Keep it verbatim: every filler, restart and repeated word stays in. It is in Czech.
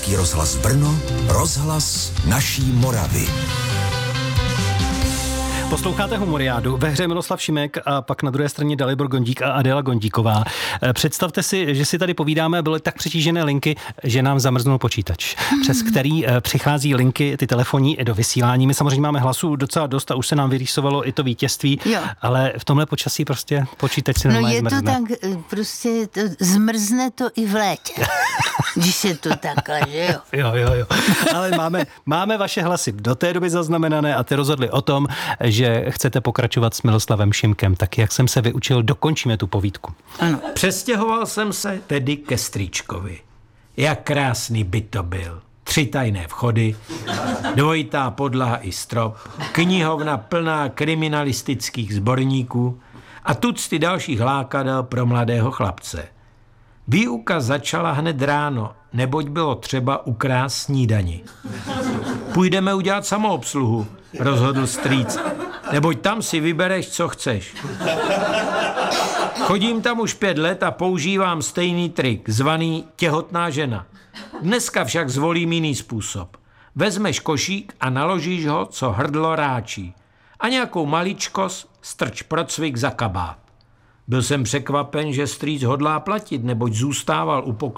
Český rozhlas Brno, rozhlas naší Moravy. Posloucháte Humoriádu, ve hře Miloslav Šimek a pak na druhé straně Dalibor Gondík a Adéla Gondíková. Představte si, že si tady povídáme, byly tak přetížené linky, že nám zamrznul počítač, přes který přichází linky, ty telefonní do vysílání. My samozřejmě máme hlasů docela dost a už se nám vyrýsovalo i to vítězství, jo. Ale v tomhle počasí prostě počítač se normálně zmrzne. No je zmrzne. to tak, prostě to, zmrzne to i v létě, když je to takhle, že jo? Jo, jo, jo. Ale máme, máme vaše hlasy do té doby zaznamenané a ty rozhodli o tom, že chcete pokračovat s Miloslavem Šimkem. Tak jak jsem se vyučil, dokončíme tu povídku. Ano. Přestěhoval jsem se tedy ke strýčkovi. Jak krásný byt to byl. Tři tajné vchody, dvojitá podlaha i strop, knihovna plná kriminalistických sborníků a tucty dalších lákadel pro mladého chlapce. Výuka začala hned ráno, neboť bylo třeba ukrást snídani. Půjdeme udělat samoobsluhu, rozhodl strýc, neboť tam si vybereš, co chceš. Chodím tam už pět let a používám stejný trik, zvaný těhotná žena. Dneska však zvolím jiný způsob. Vezmeš košík a naložíš ho, co hrdlo ráčí. A nějakou maličkost strč procvik za kabát. Byl jsem překvapen, že strýc hodlá platit, neboť zůstával u pokladů